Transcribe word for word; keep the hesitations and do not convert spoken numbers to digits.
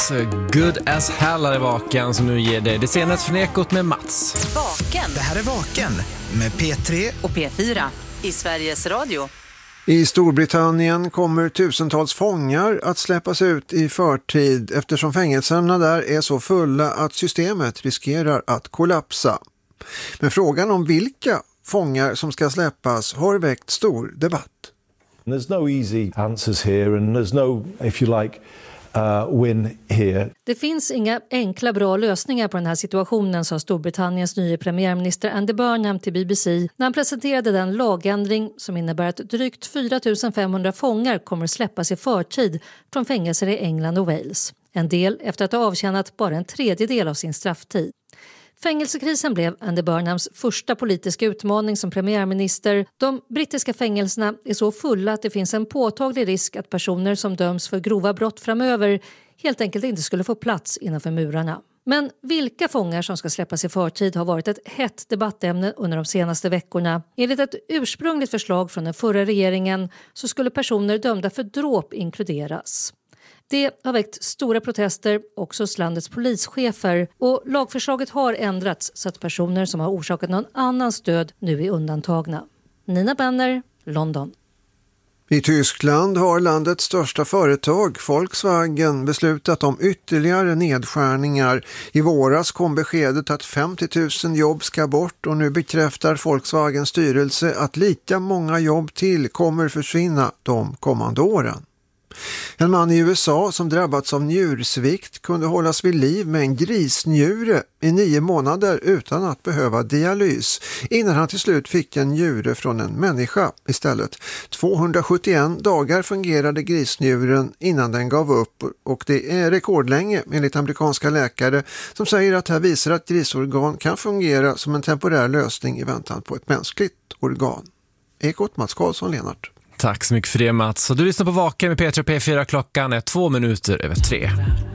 Good as hell är Vaken som nu ger dig det senaste från Ekot med Mats. Vaken. Det här är Vaken med P tre och P fyra i Sveriges Radio. I Storbritannien kommer tusentals fångar att släppas ut i förtid eftersom fängelserna där är så fulla att systemet riskerar att kollapsa. Men frågan om vilka fångar som ska släppas har väckt stor debatt. There's no easy answers here and there's no, if you like, uh, win here. Det finns inga enkla bra lösningar på den här situationen, sa Storbritanniens nya premiärminister Andy Burnham till B B C när han presenterade den lagändring som innebär att drygt fyra tusen femhundra fångar kommer släppas i förtid från fängelser i England och Wales. En del efter att ha avtjänat bara en tredjedel av sin strafftid. Fängelsekrisen blev Andy Burnhams första politiska utmaning som premiärminister. De brittiska fängelserna är så fulla att det finns en påtaglig risk att personer som döms för grova brott framöver helt enkelt inte skulle få plats innanför murarna. Men vilka fångar som ska släppas i förtid har varit ett hett debattämne under de senaste veckorna. Enligt ett ursprungligt förslag från den förra regeringen så skulle personer dömda för dråp inkluderas. Det har väckt stora protester också hos landets polischefer och lagförslaget har ändrats så att personer som har orsakat någon annans död nu är undantagna. Nina Benner, London. I Tyskland har landets största företag, Volkswagen, beslutat om ytterligare nedskärningar. I våras kom beskedet att femtio tusen jobb ska bort och nu bekräftar Volkswagens styrelse att lika många jobb till kommer försvinna de kommande åren. En man i U S A som drabbats av njursvikt kunde hållas vid liv med en grisnjure i nio månader utan att behöva dialys innan han till slut fick en njure från en människa istället. tvåhundrasjuttioen dagar fungerade grisnjuren innan den gav upp och det är rekordlänge enligt amerikanska läkare som säger att det här visar att grisorgan kan fungera som en temporär lösning i väntan på ett mänskligt organ. Ekot, Mats Karlsson, Lennart. Tack så mycket för det, Mats. Och du lyssnar på Vaken med P tre och P fyra. Klockan är två minuter över tre.